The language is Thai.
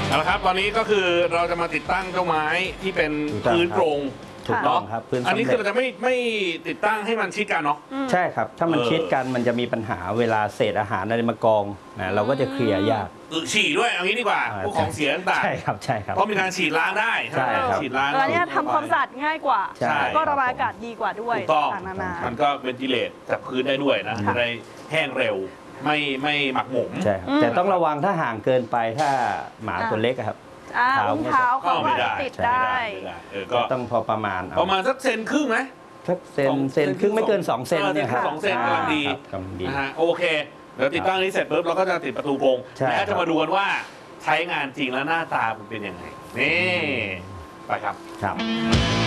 เอาละครับตอนนี้ก็คือเราจะมาติดตั้งเจ้าไม้ที่เป็นพื้นโปร่งถูกต้องครับพื้นอันนี้คือเราจะไม่ติดตั้งให้มันชิดกันเนาะใช่ครับถ้ามันชิดกันมันจะมีปัญหาเวลาเศษอาหารอะไรมากองนะเราก็จะเคลียร์ยากฉี่ด้วยเอางี้ดีกว่าพวกของเสียต่างใช่ครับใช่ครับเพราะมีการฉีดล้างได้ใช่ครับฉีดล้างแล้วเนี่ยทำความสะอาดง่ายกว่าใช่ก็ระบายอากาศดีกว่าด้วยถูกต้องต่างๆนานามันก็เป็นกิเลสจากพื้นได้ด้วยนะจะได้แห้งเร็วไม่หมักหมมใช่ครับแต่ต้องระวังถ้าห่างเกินไปถ้าหมาตัวเล็กอะครับอุ้งเท้าเขาก็ไม่ก็ได้ติดได้ก็ต้องพอประมาณประมาณสักเซนครึ่งไหมสักเซนครึ่งไม่เกิน2 เซนเนี่ยครับ 2 เซนกำลังดีกำลังดีนะฮะโอเคเดี๋ยวติดตั้งนี้เสร็จปุ๊บเราก็จะติดประตูโปร่งใช่และจะมาดูกันว่าใช้งานจริงแล้วหน้าตามันเป็นยังไงนี่ไปครับครับ